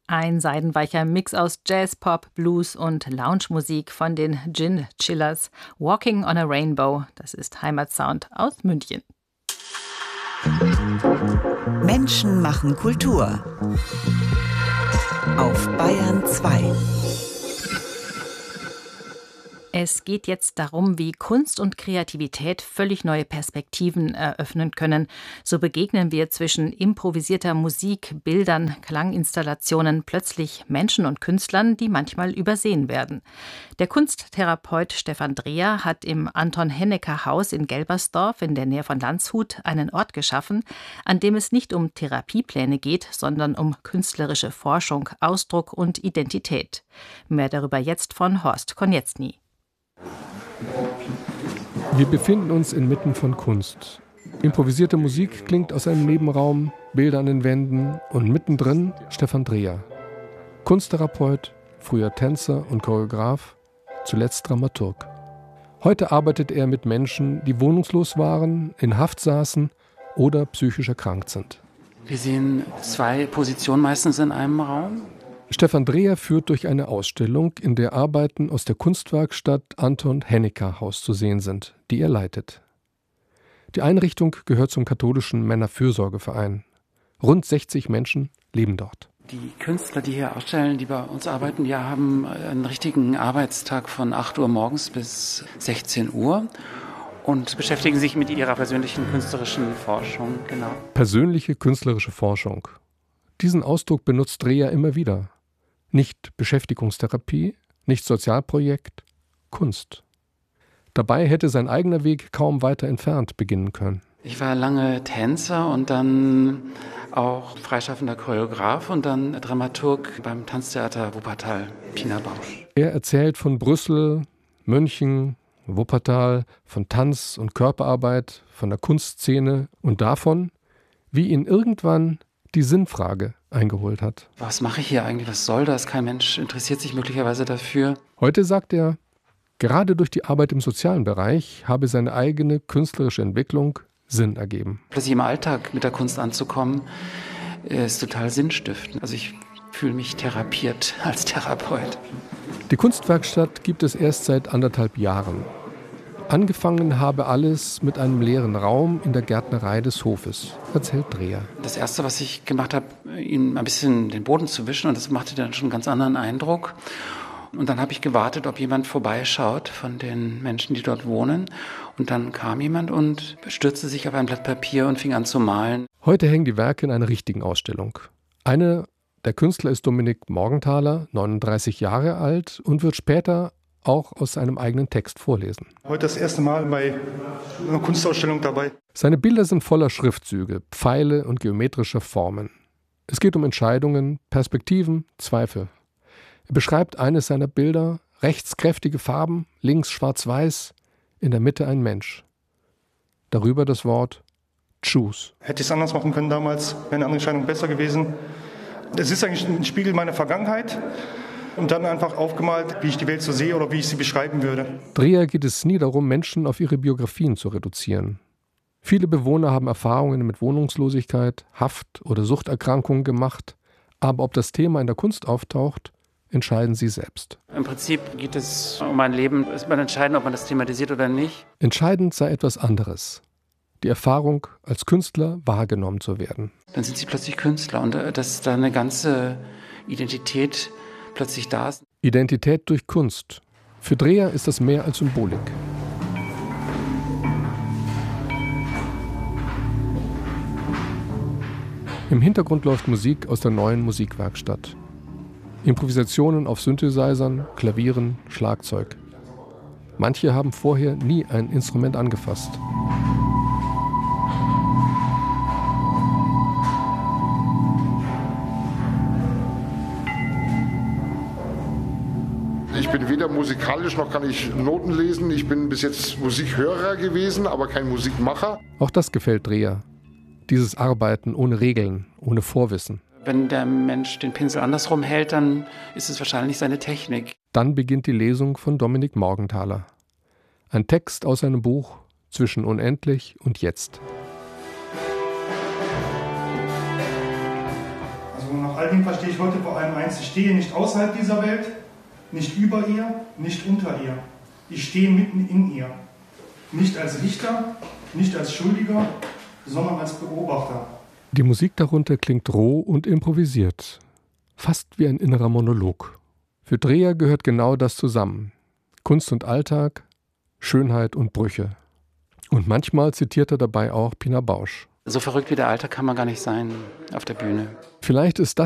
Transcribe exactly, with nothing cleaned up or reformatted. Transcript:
Ein seidenweicher Mix aus Jazz, Pop, Blues und Lounge-Musik von den Gin Chillers. Walking on a Rainbow, das ist Heimatsound aus München. Menschen machen Kultur. Auf Bayern zwei. Es geht jetzt darum, wie Kunst und Kreativität völlig neue Perspektiven eröffnen können. So begegnen wir zwischen improvisierter Musik, Bildern, Klanginstallationen plötzlich Menschen und Künstlern, die manchmal übersehen werden. Der Kunsttherapeut Stefan Dreher hat im Anton-Hennecker-Haus in Gelbersdorf in der Nähe von Landshut einen Ort geschaffen, an dem es nicht um Therapiepläne geht, sondern um künstlerische Forschung, Ausdruck und Identität. Mehr darüber jetzt von Horst Konietzny. Wir befinden uns inmitten von Kunst. Improvisierte Musik klingt aus einem Nebenraum, Bilder an den Wänden und mittendrin Stefan Dreher. Kunsttherapeut, früher Tänzer und Choreograf, zuletzt Dramaturg. Heute arbeitet er mit Menschen, die wohnungslos waren, in Haft saßen oder psychisch erkrankt sind. Wir sehen zwei Positionen meistens in einem Raum. Stefan Dreher führt durch eine Ausstellung, in der Arbeiten aus der Kunstwerkstatt Anton-Hennecker-Haus zu sehen sind, die er leitet. Die Einrichtung gehört zum katholischen Männerfürsorgeverein. Rund sechzig Menschen leben dort. Die Künstler, die hier ausstellen, die bei uns arbeiten, die haben einen richtigen Arbeitstag von acht Uhr morgens bis sechzehn Uhr und beschäftigen sich mit ihrer persönlichen künstlerischen Forschung. Genau. Persönliche künstlerische Forschung. Diesen Ausdruck benutzt Dreher immer wieder. Nicht Beschäftigungstherapie, nicht Sozialprojekt, Kunst. Dabei hätte sein eigener Weg kaum weiter entfernt beginnen können. Ich war lange Tänzer und dann auch freischaffender Choreograf und dann Dramaturg beim Tanztheater Wuppertal, Pina Bausch. Er erzählt von Brüssel, München, Wuppertal, von Tanz- und Körperarbeit, von der Kunstszene und davon, wie ihn irgendwann die Sinnfrage eingeholt hat. Was mache ich hier eigentlich? Was soll das? Kein Mensch interessiert sich möglicherweise dafür. Heute sagt er, gerade durch die Arbeit im sozialen Bereich habe seine eigene künstlerische Entwicklung Sinn ergeben. Plötzlich im Alltag mit der Kunst anzukommen, ist total sinnstiftend. Also ich fühle mich therapiert als Therapeut. Die Kunstwerkstatt gibt es erst seit anderthalb Jahren. Angefangen habe alles mit einem leeren Raum in der Gärtnerei des Hofes, erzählt Dreher. Das Erste, was ich gemacht habe, ihm ein bisschen den Boden zu wischen, und das machte dann schon einen ganz anderen Eindruck. Und dann habe ich gewartet, ob jemand vorbeischaut von den Menschen, die dort wohnen. Und dann kam jemand und stürzte sich auf ein Blatt Papier und fing an zu malen. Heute hängen die Werke in einer richtigen Ausstellung. Einer der Künstler ist Dominik Morgenthaler, neununddreißig Jahre alt und wird später auch aus seinem eigenen Text vorlesen. Heute das erste Mal bei einer Kunstausstellung dabei. Seine Bilder sind voller Schriftzüge, Pfeile und geometrischer Formen. Es geht um Entscheidungen, Perspektiven, Zweifel. Er beschreibt eines seiner Bilder, rechts kräftige Farben, links schwarz-weiß, in der Mitte ein Mensch. Darüber das Wort Choose. Hätte ich es anders machen können damals, wäre eine andere Entscheidung besser gewesen. Es ist eigentlich ein Spiegel meiner Vergangenheit. Und dann einfach aufgemalt, wie ich die Welt so sehe oder wie ich sie beschreiben würde. Dreher geht es nie darum, Menschen auf ihre Biografien zu reduzieren. Viele Bewohner haben Erfahrungen mit Wohnungslosigkeit, Haft- oder Suchterkrankungen gemacht. Aber ob das Thema in der Kunst auftaucht, entscheiden sie selbst. Im Prinzip geht es um ein Leben. Es ist man entscheiden, ob man das thematisiert oder nicht. Entscheidend sei etwas anderes. Die Erfahrung, als Künstler wahrgenommen zu werden. Dann sind sie plötzlich Künstler und dass da eine ganze Identität plötzlich da ist. Identität durch Kunst. Für Dreher ist das mehr als Symbolik. Im Hintergrund läuft Musik aus der neuen Musikwerkstatt. Improvisationen auf Synthesizern, Klavieren, Schlagzeug. Manche haben vorher nie ein Instrument angefasst. Ich bin weder musikalisch noch kann ich Noten lesen. Ich bin bis jetzt Musikhörer gewesen, aber kein Musikmacher. Auch das gefällt Dreher. Dieses Arbeiten ohne Regeln, ohne Vorwissen. Wenn der Mensch den Pinsel andersrum hält, dann ist es wahrscheinlich seine Technik. Dann beginnt die Lesung von Dominik Morgenthaler. Ein Text aus seinem Buch Zwischen Unendlich und Jetzt. Also nach all Seitdem verstehe ich heute vor allem eins: Ich stehe nicht außerhalb dieser Welt, nicht über ihr, nicht unter ihr. Ich stehe mitten in ihr. Nicht als Richter, nicht als Schuldiger, sondern als Beobachter. Die Musik darunter klingt roh und improvisiert. Fast wie ein innerer Monolog. Für Dreher gehört genau das zusammen. Kunst und Alltag, Schönheit und Brüche. Und manchmal zitiert er dabei auch Pina Bausch. So verrückt wie der Alltag kann man gar nicht sein auf der Bühne. Vielleicht ist das